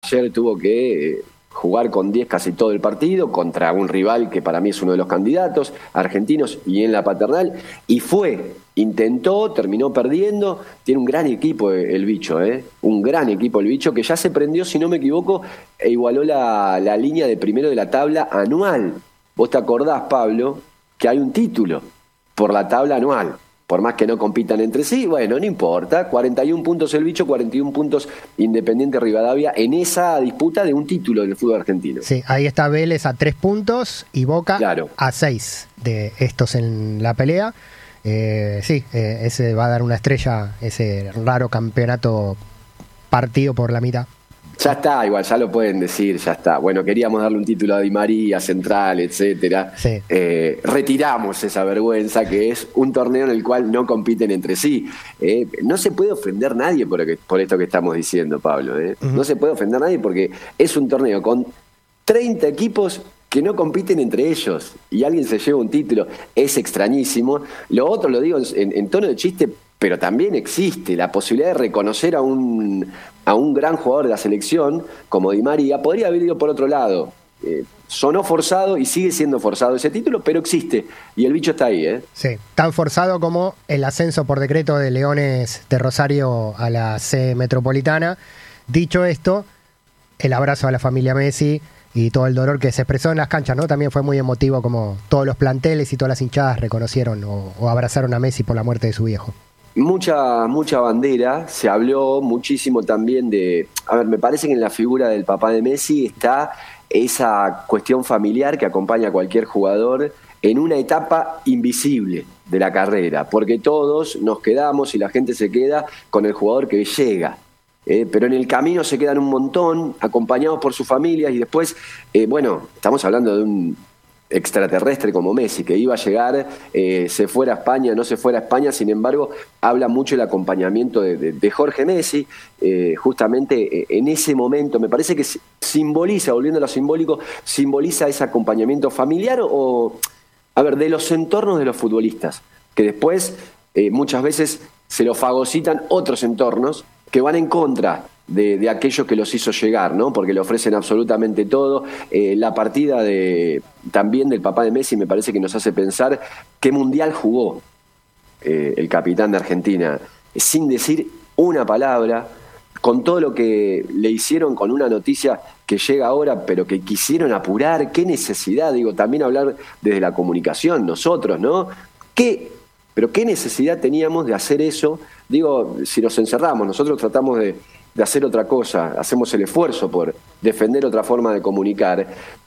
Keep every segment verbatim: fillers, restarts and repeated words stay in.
ayer tuvo que eh, jugar con diez casi todo el partido contra un rival que para mí es uno de los candidatos, argentinos y en la Paternal, y fue, intentó, terminó perdiendo, tiene un gran equipo el bicho, ¿eh? un gran equipo el bicho que ya se prendió, si no me equivoco, e igualó la, la línea de primero de la tabla anual. Vos te acordás, Pablo, que hay un título por la tabla anual. Por más que no compitan entre sí, bueno, no importa. cuarenta y uno puntos el bicho, cuarenta y uno puntos Independiente Rivadavia en esa disputa de un título del fútbol argentino. Sí, ahí está Vélez a tres puntos y Boca claro. a seis de estos en la pelea. Eh, sí, eh, ese va a dar una estrella, ese raro campeonato partido por la mitad. Ya está, igual, ya lo pueden decir, ya está. Bueno, queríamos darle un título a Di María, Central, etcétera. Sí. Eh, retiramos esa vergüenza que es un torneo en el cual no compiten entre sí. Eh, no se puede ofender nadie por, que, por esto que estamos diciendo, Pablo. Eh. Uh-huh. No se puede ofender nadie porque es un torneo con treinta equipos que no compiten entre ellos y alguien se lleva un título. Es extrañísimo. Lo otro lo digo en, en tono de chiste, pero también existe la posibilidad de reconocer a un, a un gran jugador de la selección, como Di María. Podría haber ido por otro lado. Eh, sonó forzado y sigue siendo forzado ese título, pero existe. Y el bicho está ahí, ¿eh? Sí, tan forzado como el ascenso por decreto de Leones de Rosario a la C Metropolitana. Dicho esto, el abrazo a la familia Messi y todo el dolor que se expresó en las canchas, ¿no? También fue muy emotivo como todos los planteles y todas las hinchadas reconocieron o, o abrazaron a Messi por la muerte de su viejo. Mucha, mucha bandera, se habló muchísimo también de... A ver, me parece que en la figura del papá de Messi está esa cuestión familiar que acompaña a cualquier jugador en una etapa invisible de la carrera, porque todos nos quedamos y la gente se queda con el jugador que llega. Eh, pero en el camino se quedan un montón, acompañados por sus familias, y después, eh, bueno, estamos hablando de un extraterrestre como Messi, que iba a llegar, eh, se fuera a España, no se fuera a España, sin embargo, habla mucho el acompañamiento de, de, de Jorge Messi, eh, justamente eh, en ese momento, me parece que simboliza, volviendo a lo simbólico, simboliza ese acompañamiento familiar o, a ver, de los entornos de los futbolistas, que después eh, muchas veces se lo fagocitan otros entornos que van en contra de, de aquello que los hizo llegar, ¿no? Porque le ofrecen absolutamente todo. Eh, la partida de también del papá de Messi me parece que nos hace pensar qué mundial jugó eh, el capitán de Argentina, sin decir una palabra, con todo lo que le hicieron con una noticia que llega ahora, pero que quisieron apurar. Qué necesidad, digo, también hablar desde la comunicación, nosotros, ¿no? ¿Qué, pero qué necesidad teníamos de hacer eso? Digo, si nos encerramos, nosotros tratamos de de hacer otra cosa, hacemos el esfuerzo por defender otra forma de comunicar,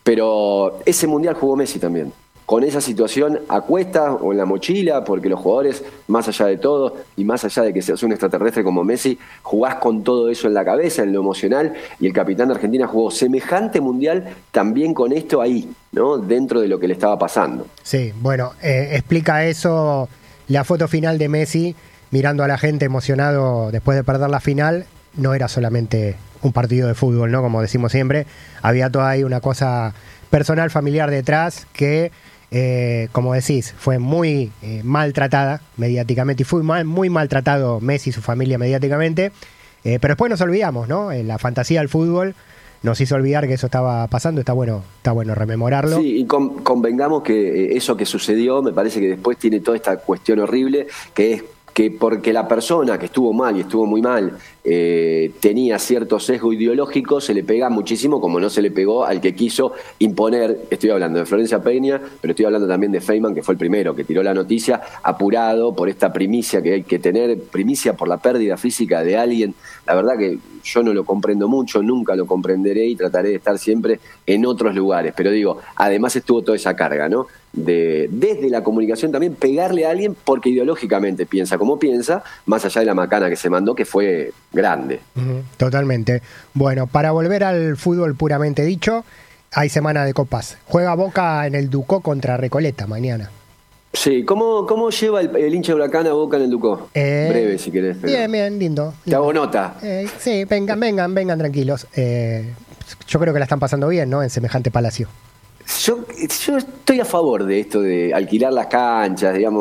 pero ese mundial jugó Messi también, con esa situación a cuesta o en la mochila, porque los jugadores, más allá de todo, y más allá de que seas un extraterrestre como Messi, jugás con todo eso en la cabeza, en lo emocional, y el capitán de Argentina jugó semejante mundial también con esto ahí, ¿no? Dentro de lo que le estaba pasando. Sí, bueno, eh, explica eso la foto final de Messi, mirando a la gente emocionado después de perder la final. No era solamente un partido de fútbol, ¿no? Como decimos siempre, había toda ahí una cosa personal, familiar detrás que, eh, como decís, fue muy eh, maltratada mediáticamente y fue mal, muy maltratado Messi y su familia mediáticamente, eh, pero después nos olvidamos, ¿no? Eh, la fantasía del fútbol nos hizo olvidar que eso estaba pasando, está bueno, está bueno rememorarlo. Sí, y con, convengamos que eso que sucedió, me parece que después tiene toda esta cuestión horrible, que es que porque la persona que estuvo mal y estuvo muy mal eh, tenía cierto sesgo ideológico, se le pega muchísimo como no se le pegó al que quiso imponer. Estoy hablando de Florencia Peña, pero estoy hablando también de Feynman, que fue el primero que tiró la noticia, apurado por esta primicia que hay que tener, primicia por la pérdida física de alguien. La verdad que yo no lo comprendo mucho, nunca lo comprenderé y trataré de estar siempre en otros lugares. Pero digo, además estuvo toda esa carga, ¿no? De, desde la comunicación también pegarle a alguien porque ideológicamente piensa como piensa, más allá de la macana que se mandó, que fue grande. Uh-huh, totalmente. Bueno, para volver al fútbol puramente dicho, hay semana de copas. Juega Boca en el Ducó contra Recoleta mañana. Sí, ¿cómo, cómo lleva el, el hincha Huracán a Boca en el Ducó? Eh, Breve, si querés. Pero... Bien, bien, lindo. Te hago nota. Eh, sí, vengan, vengan, vengan tranquilos. Eh, yo creo que la están pasando bien, ¿no? En semejante palacio. Yo, yo estoy a favor de esto de alquilar las canchas, digamos.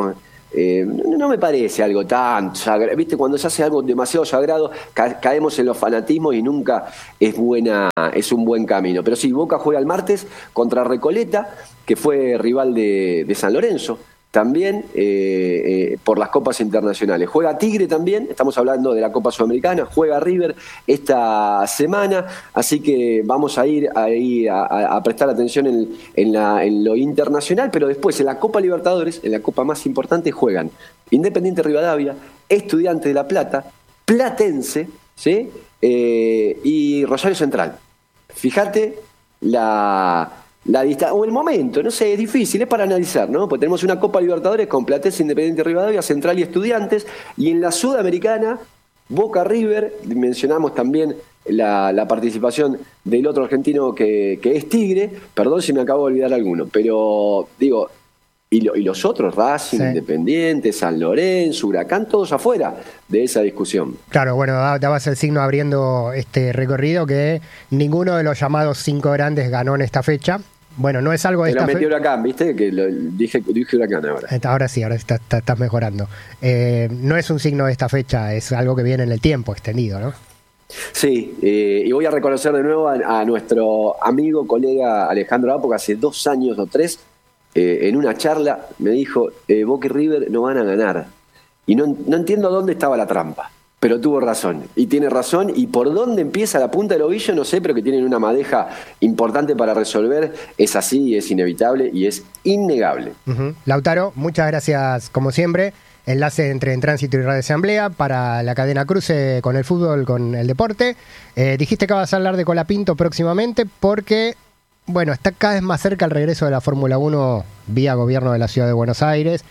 Eh, no me parece algo tan sagrado. Viste, cuando se hace algo demasiado sagrado, ca- caemos en los fanatismos y nunca es buena, es un buen camino. Pero sí, Boca juega el martes contra Recoleta, que fue rival de, de San Lorenzo. También eh, eh, por las copas internacionales. Juega Tigre también, estamos hablando de la Copa Sudamericana, juega River esta semana, así que vamos a ir ahí a, a, a prestar atención en, en, la, en lo internacional, pero después en la Copa Libertadores, en la Copa más importante, juegan Independiente Rivadavia, Estudiantes de La Plata, Platense, ¿sí? eh, y Rosario Central. Fíjate la... La dista- o el momento, no sé, es difícil, es para analizar, ¿no? Porque tenemos una Copa Libertadores con Platense, Independiente Rivadavia, Central y Estudiantes, y en la Sudamericana, Boca River, mencionamos también la, la participación del otro argentino que, que es Tigre, perdón si me acabo de olvidar alguno, pero digo, y, lo, y los otros, Racing, sí. Independiente, San Lorenzo, Huracán, todos afuera de esa discusión. Claro, bueno, dabas el signo abriendo este recorrido que ninguno de los llamados cinco grandes ganó en esta fecha. Bueno, no es algo de Pero esta metió fecha. Huracán, ¿viste? Que lo, dije, dije Huracán ahora. Ahora sí, ahora está, está, estás mejorando. Eh, no es un signo de esta fecha, es algo que viene en el tiempo extendido, ¿no? Sí, eh, y voy a reconocer de nuevo a, a nuestro amigo, colega Alejandro Apo, que hace dos años o tres, eh, en una charla, me dijo, eh, Boca y River no van a ganar. Y no, no entiendo dónde estaba la trampa. Pero tuvo razón, y tiene razón, y por dónde empieza la punta del ovillo, no sé, pero que tienen una madeja importante para resolver, es así, es inevitable y es innegable. Uh-huh. Lautaro, muchas gracias como siempre. Enlace entre En Tránsito y Radio Asamblea para la cadena Cruce con el fútbol, con el deporte. Eh, dijiste que vas a hablar de Colapinto próximamente porque, bueno, está cada vez más cerca el regreso de la Fórmula uno vía gobierno de la Ciudad de Buenos Aires,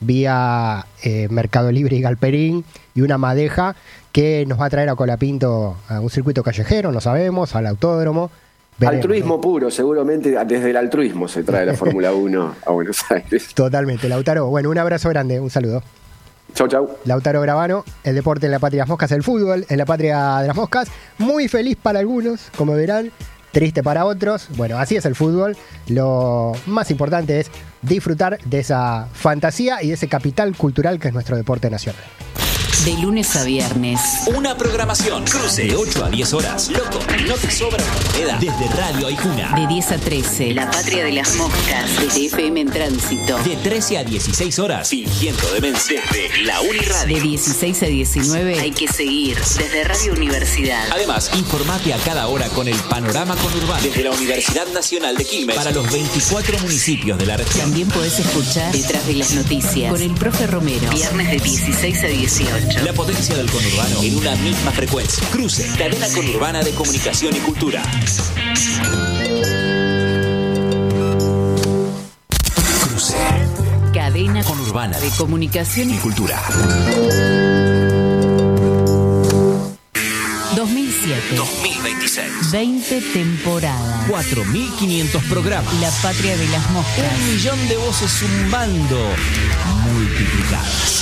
vía eh, Mercado Libre y Galperín, y una madeja que nos va a traer a Colapinto a un circuito callejero, no sabemos, al autódromo. Veremos, altruismo ¿no? Puro, seguramente desde el altruismo se trae la Fórmula uno a Buenos Aires. Totalmente, Lautaro. Bueno, un abrazo grande, un saludo. Chau, chau. Lautaro Gravano, el deporte en la patria de las moscas, el fútbol en la patria de las moscas. Muy feliz para algunos, como verán, triste para otros. Bueno, así es el fútbol. Lo más importante es disfrutar de esa fantasía y de ese capital cultural que es nuestro deporte nacional. De lunes a viernes. Una programación. Cruce de ocho a diez horas. Loco, no te sobra una moneda. Desde Radio Aijuna. De diez a trece. La patria de las moscas. Desde F M en Tránsito. De trece a dieciséis horas. Fingiendo demencia. Desde la Uniradio. De dieciséis a diecinueve. Hay que seguir. Desde Radio Universidad. Además, informate a cada hora con el panorama conurbano. Desde la Universidad Nacional de Quilmes. Para los veinticuatro municipios de la región. También podés escuchar Detrás de las Noticias. Con el profe Romero. Viernes de dieciséis a dieciocho. La potencia del conurbano en una misma frecuencia. Cruce, cadena conurbana de comunicación y cultura. Cruce, cadena conurbana de comunicación y cultura. dos mil siete. dos mil veintiséis. veinte temporadas. cuatro mil quinientos programas. La patria de las moscas. Un millón de voces zumbando multiplicadas.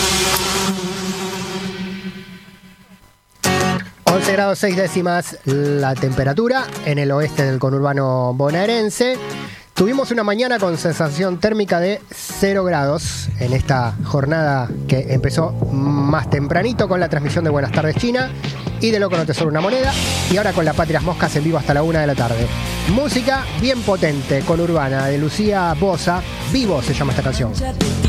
once grados seis décimas la temperatura en el oeste del conurbano bonaerense. Tuvimos una mañana con sensación térmica de cero grados en esta jornada que empezó más tempranito con la transmisión de Buenas Tardes China y de Loco No Te Sobra Una Moneda, y ahora con la Patrias Moscas en vivo hasta la una de la tarde. Música bien potente, conurbana, de Lucía Bosa. Vivo se llama esta canción.